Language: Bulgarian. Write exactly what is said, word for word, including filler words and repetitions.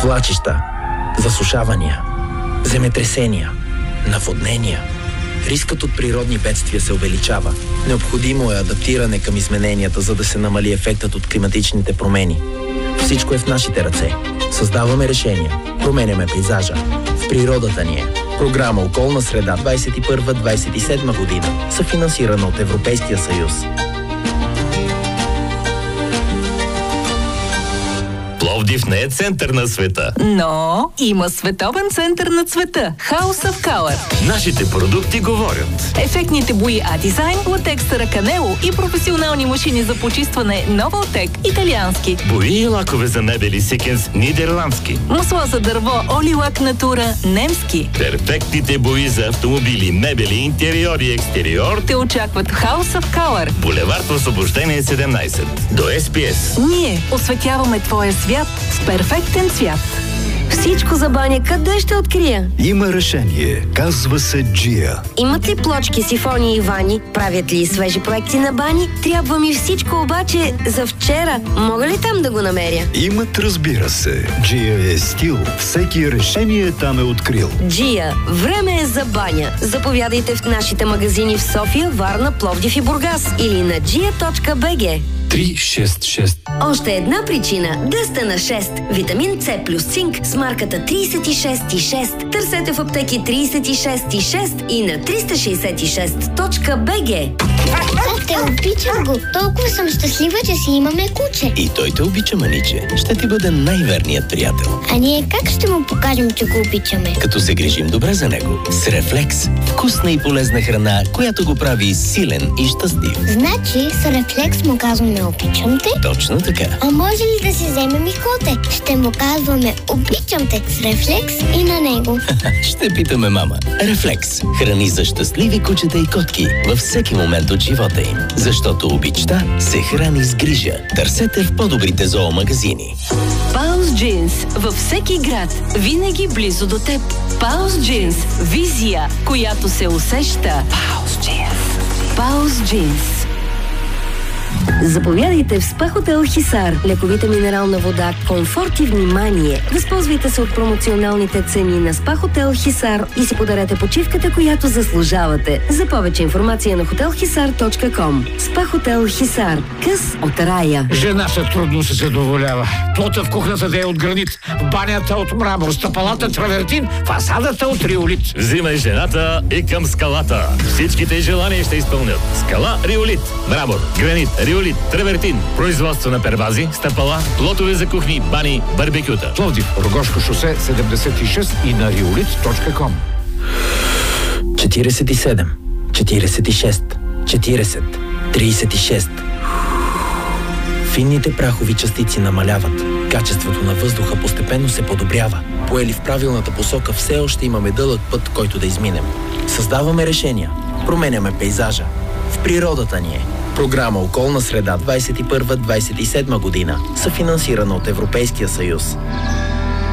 Свлачища, засушавания, земетресения, наводнения. Рискът от природни бедствия се увеличава. Необходимо е адаптиране към измененията, за да се намали ефектът от климатичните промени. Всичко е в нашите ръце. Създаваме решения. Променяме пейзажа. В природата ни е. Програма Околна среда двадесет и първа двадесет и седма година, съфинансирана от Европейския съюз. Пловдив не е център на света. Но има световен център на цвета – House of Color. Нашите продукти говорят. Ефектните бои А-дизайн, латекс Раканело и професионални машини за почистване Новалтек – италиански. Бои и лакове за мебели Сикенс – нидерландски. Масла за дърво Олилак Натура – немски. Перфектните бои за автомобили, мебели, интериор и екстериор те очакват в House of Color. Булевард Освобождение седемнадесет. До Ес Пи Ес. Ние осветяваме твоя свят с перфектен цвят. Всичко за баня къде ще открия? Има решение. Казва се Джия. Имат ли плочки, сифони и вани? Правят ли свежи проекти на бани? Трябва ми всичко обаче за вчера. Мога ли там да го намеря? Имат, разбира се. Джия е стил. Всеки решение там е открил. Джия. Време е за баня. Заповядайте в нашите магазини в София, Варна, Пловдив и Бургас или на джия точка би джи. три шест шест. Още една причина да сте на шест. Витамин С плюс цинк с марката тридесет и шест и шест. Търсете в аптеки тридесет и шест и шест и на триста шейсет и шест точка би джи. Те обичам го. Толкова съм щастлива, че си имаме куче. И той те обича, маниче. Ще ти бъде най-верният приятел. А ние как ще му покажем, че го обичаме? Като се грижим добре за него. С Рефлекс. Вкусна и полезна храна, която го прави силен и щастлив. Значи с Рефлекс му казваме обичам те? Точно така. А може ли да си вземем и коте? Ще му казваме обичам те с Рефлекс и на него. Ще питаме мама. Рефлекс. Храни за щастливи кучета и котки във всеки момент от живота им. Защото обичта се храни с грижа. Търсете в по-добрите зоомагазини. Паус Джинс във всеки град, винаги близо до теб. Паус Джинс. Визия, която се усеща. Паус Джинс. Паус Джинс. Заповядайте в СПА Хотел Хисар. Лековита минерална вода, комфорт и внимание. Възползвайте се от промоционалните цени на СПА Хотел Хисар и си подарете почивката, която заслужавате. За повече информация на хотел хисар точка ком. СПА Хотел Хисар. Къс от рая. Жената трудно се задоволява. Плота в кухнята да е от гранит, в банята от мрамор, стъпалата травертин, фасадата от риолит. Взимай жената и към скалата. Всичките желания ще изпълнят. Скала, риолит, мрамор, гранит, риолит, травертин, производство на первази, стъпала, плотове за кухни, бани, барбекюта. Пловдив, Рогошко шосе седемдесет и шест и на риолит точка ком. четиридесет и седем, четиридесет и шест, четиридесет, тридесет и шест. Финните прахови частици намаляват. Качеството на въздуха постепенно се подобрява. Поели в правилната посока, все още имаме дълъг път, който да изминем. Създаваме решения. Променяме пейзажа. В природата ни е. Програма Околна среда двадесет и първа двадесет и седма година, съфинансирана от Европейския съюз.